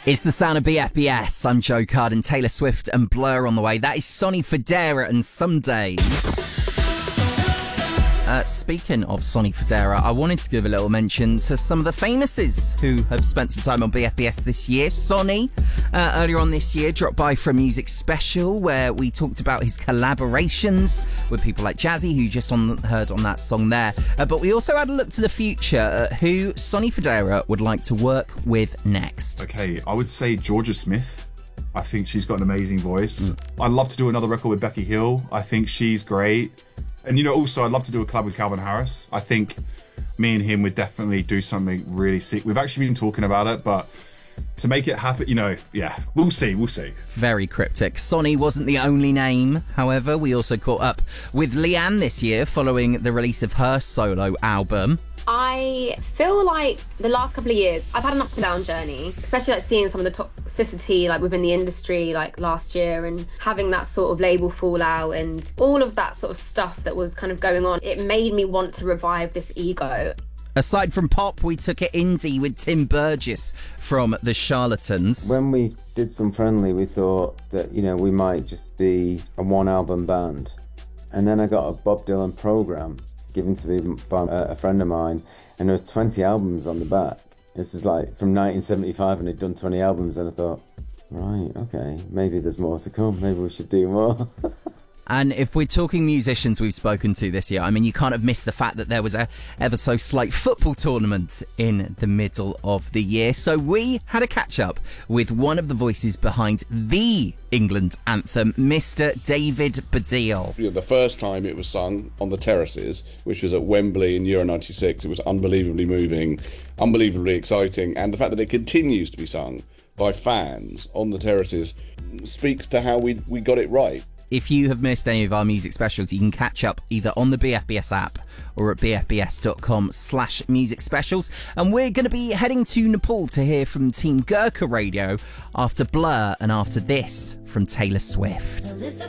It's the sound of BFBS. I'm Joe Card, and Taylor Swift and Blur on the way. That is Sonny Fodera and Some Days. Speaking of Sonny Fodera, I wanted to give a little mention to some of the famouses who have spent some time on BFBS this year. Sonny, earlier on this year, dropped by for a music special where we talked about his collaborations with people like Jazzy, who you just heard on that song there. But we also had a look to the future at who Sonny Fodera would like to work with next. Okay, I would say Georgia Smith. I think she's got an amazing voice. I'd love to do another record with Becky Hill. I think she's great. And, also, I'd love to do a collab with Calvin Harris. I think me and him would definitely do something really sick. We've actually been talking about it, but to make it happen, we'll see. Very cryptic. Sonny wasn't the only name, however. We also caught up with Leanne this year following the release of her solo album. I feel like the last couple of years, I've had an up and down journey, especially seeing some of the toxicity within the industry last year and having that sort of label fallout and all of that sort of stuff that was kind of going on. It made me want to revive this ego. Aside from pop, we took it indie with Tim Burgess from The Charlatans. When we did Some Friendly, we thought that, we might just be a one-album band. And then I got a Bob Dylan program given to me by a friend of mine, and there was 20 albums on the back. This is from 1975, and he'd done 20 albums, and I thought, right, okay, maybe there's more to come. Maybe we should do more. And if we're talking musicians we've spoken to this year, you can't have missed the fact that there was a ever so slight football tournament in the middle of the year. So we had a catch up with one of the voices behind the England anthem, Mr. David Baddiel. The first time it was sung on the terraces, which was at Wembley in Euro 96, it was unbelievably moving, unbelievably exciting. And the fact that it continues to be sung by fans on the terraces speaks to how we got it right. If you have missed any of our music specials, you can catch up either on the BFBS app or at bfbs.com/music specials. And we're going to be heading to Nepal to hear from Team Gurkha Radio after Blur and after this from Taylor Swift.